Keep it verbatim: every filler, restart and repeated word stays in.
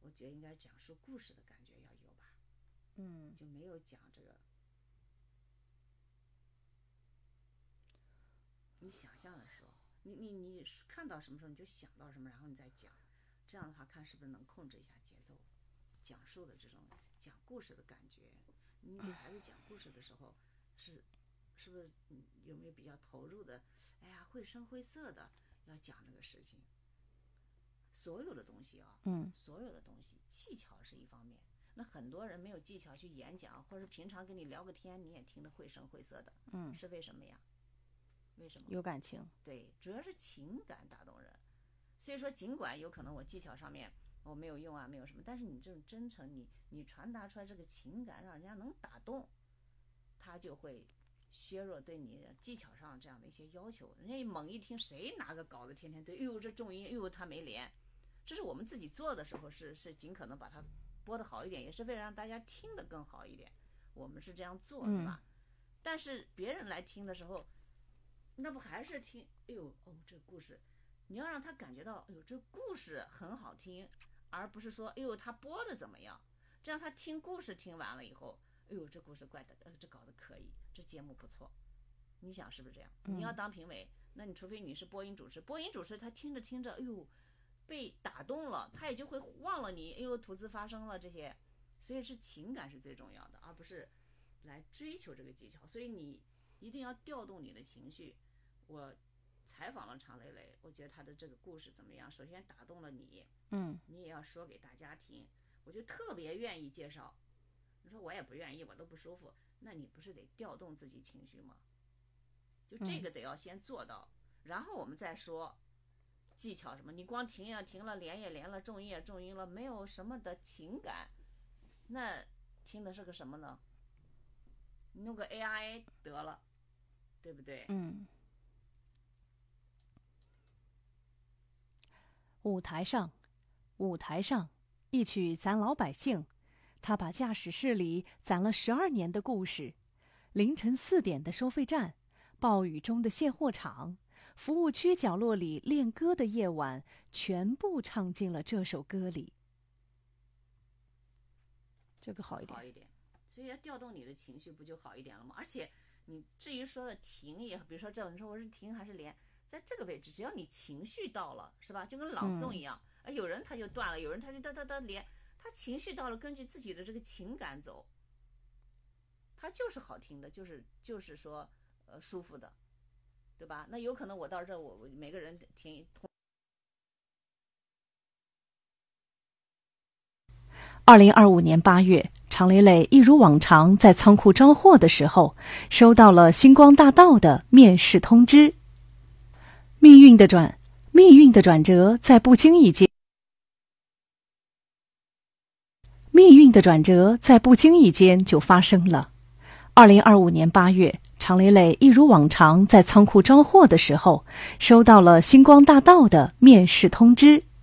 我觉得应该讲述故事的感觉要有吧。 嗯， 就没有讲这个你想象的时候，你你你看到什么时候你就想到什么，然后你再讲，这样的话看是不是能控制一下节奏，讲述的这种讲故事的感觉。你给孩子讲故事的时候，是是不是有没有比较投入的？哎呀，绘声绘色的要讲这个事情。所有的东西啊， 嗯， 所有的东西，技巧是一方面。那很多人没有技巧去演讲，或者平常跟你聊个天，你也听得绘声绘色的， 嗯， 是为什么呀？为什么？ 有感情。 对，主要是情感打动人。所以说，尽管有可能我技巧上面我没有用啊，没有什么，但是你这种真诚，你你传达出来这个情感，让人家能打动，他就会削弱对你技巧上这样的一些要求。人家一猛一听，谁拿个稿子天天对，哎呦这重音，哎呦他没连，这是我们自己做的时候是是尽可能把它播得好一点，也是为了让大家听得更好一点，我们是这样做的吧、嗯、但是别人来听的时候，那不还是听，哎呦哦这故事，你要让他感觉到，哎呦这故事很好听，而不是说哎呦他播的怎么样，这样他听故事听完了以后，哎呦这故事怪的，呃这搞得可以，这节目不错。你想是不是这样？你要当评委、嗯、那你除非你是播音主持，播音主持他听着听着，哎呦被打动了，他也就会忘了你，哎呦吐字发声了这些，所以是情感是最重要的，而不是来追求这个技巧。所以你一定要调动你的情绪。我采访了常蕾蕾，我觉得她的这个故事怎么样？首先打动了你， 嗯， 你也要说给大家听。我就特别愿意介绍，你说我也不愿意，我都不舒服，那你不是得调动自己情绪吗？就这个得要先做到，嗯、然后我们再说。技巧什么？你光停呀停了，连也连了，重音也重音了，没有什么的情感，那听的是个什么呢？你弄个 A I 得了，对不对？ 嗯。舞台上，舞台上，一曲咱老百姓，他把驾驶室里攒了十二年的故事，凌晨四点的收费站，暴雨中的卸货场。服务区角落里练歌的夜晚，全部唱进了这首歌里。这个好一点， 好一点，所以要调动你的情绪，不就好一点了吗？而且你至于说的停也，比如说这，你说我是停还是连，在这个位置，只要你情绪到了，是吧？就跟朗诵一样，嗯、有人他就断了，有人他就哒哒哒连，他情绪到了，根据自己的这个情感走，他就是好听的，就是就是说呃舒服的。对吧？那有可能我到这，我我每个人听。 二零二五年八月，常蕾蕾一如往常在仓库招货的时候，收到了星光大道的面试通知。命运的转，命运的转折在不经意间，命运的转折在不经意间就发生了。二零二五年八月。常蕾蕾一如往常在仓库招货的时候，收到了星光大道的面试通知。